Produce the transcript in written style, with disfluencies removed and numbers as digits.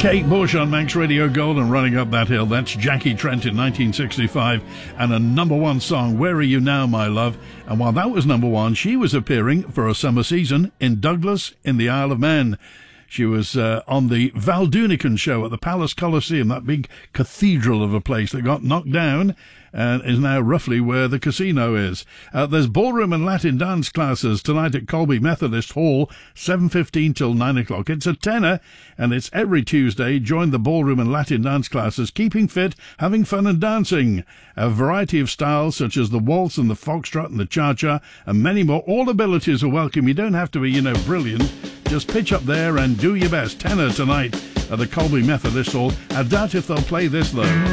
Kate Bush on Manx Radio Gold and Running Up That Hill. That's Jackie Trent in 1965 and a number one song, Where Are You Now, My Love? And while that was number one, she was appearing for a summer season in Douglas in the Isle of Man. She was on the Val Doonican show at the Palace Coliseum, that big cathedral of a place that got knocked down and is now roughly where the casino is. There's ballroom and Latin dance classes tonight at Colby Methodist Hall, 7:15 till 9 o'clock. It's a tenner, and it's every Tuesday. Join the ballroom and Latin dance classes, keeping fit, having fun and dancing. A variety of styles such as the waltz and the foxtrot and the cha-cha and many more. All abilities are welcome. You don't have to be, brilliant. Just pitch up there and do your best. Tenner tonight at the Colby Methodist Hall. I doubt if they'll play this, though.